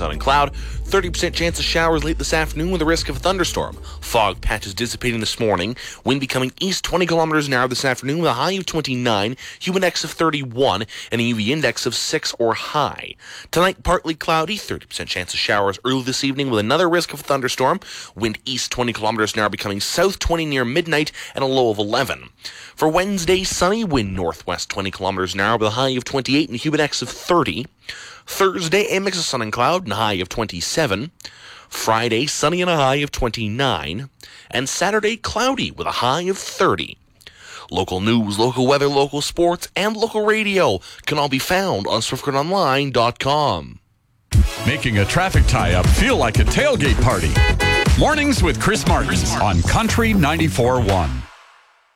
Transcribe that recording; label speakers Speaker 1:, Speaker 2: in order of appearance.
Speaker 1: sun and cloud. 30% chance of showers late this afternoon with a risk of a thunderstorm. Fog patches dissipating this morning. Wind becoming east 20 kilometers an hour this afternoon with a high of 29, humidity index of 31, and a UV index of 6 or high. Tonight, partly cloudy, 30% chance of showers early this evening with another risk of a thunderstorm. Wind east 20 kilometers an hour becoming south 20 near midnight and a low of 11. For Wednesday, sunny, wind northwest 20 kilometers an hour with a high of 28 and a humidity index of 30. Thursday, a mix of sun and cloud and a high of 27. Friday, sunny and a high of 29. And Saturday, cloudy with a high of 30. Local news, local weather, local sports, and local radio can all be found on SwiftGridOnline.com.
Speaker 2: Making a traffic tie-up feel like a tailgate party. Mornings with Chris Martin on Country 94.1.